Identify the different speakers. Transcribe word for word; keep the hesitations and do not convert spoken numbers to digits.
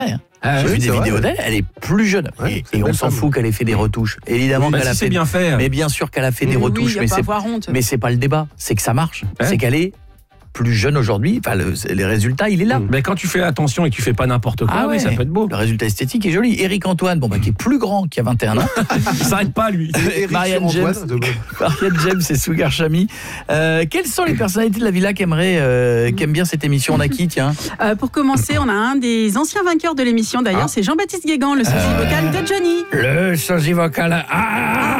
Speaker 1: Ah,
Speaker 2: J'ai
Speaker 1: oui,
Speaker 2: vu des
Speaker 1: c'est
Speaker 2: vidéos
Speaker 1: vrai.
Speaker 2: d'elle, elle est plus jeune.
Speaker 1: Ouais,
Speaker 2: et
Speaker 1: c'est
Speaker 2: et
Speaker 1: une
Speaker 2: on
Speaker 1: belle
Speaker 2: s'en
Speaker 1: femme.
Speaker 2: fout qu'elle ait fait des retouches. Évidemment
Speaker 3: Bah,
Speaker 2: qu'elle
Speaker 3: si
Speaker 2: a
Speaker 3: c'est
Speaker 2: fait.
Speaker 3: bien faire.
Speaker 2: Mais bien sûr qu'elle a fait des
Speaker 4: Mais oui,
Speaker 2: retouches,
Speaker 4: y a
Speaker 2: mais
Speaker 4: pas à
Speaker 2: c'est
Speaker 4: avoir honte.
Speaker 2: mais c'est pas le débat. C'est que ça marche.
Speaker 3: Ouais.
Speaker 2: C'est qu'elle est plus jeune aujourd'hui. Enfin, le, les résultats, il est là.
Speaker 3: Mais quand tu fais attention et que tu fais pas n'importe quoi,
Speaker 2: Ah
Speaker 3: oui,
Speaker 2: ouais.
Speaker 3: ça peut être beau.
Speaker 2: Le résultat esthétique est joli. Éric Antoine, bon bah qui est plus grand, qui a vingt et un ans.
Speaker 3: Il s'arrête pas, lui.
Speaker 1: Éric
Speaker 2: Marianne
Speaker 1: sur Antoine,
Speaker 2: James.
Speaker 1: de-
Speaker 2: Marianne James et Sugar Chami. Euh, quelles sont les personnalités de la villa qui aimeraient, euh, qui aiment bien cette émission? On a qui, tiens?
Speaker 4: Euh, pour commencer, on a un des anciens vainqueurs de l'émission d'ailleurs,
Speaker 2: Ah.
Speaker 4: c'est Jean-Baptiste Guégan, le sosie vocal de Johnny.
Speaker 2: Le sosie vocal. Ah